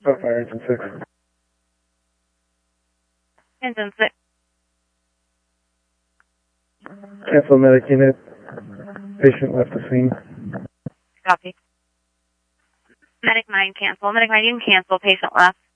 Oh, fire engine 6. Engine 6. Cancel medic unit. Patient left the scene. Copy. Medic 9 cancel. Medic 9, you can cancel. Patient left.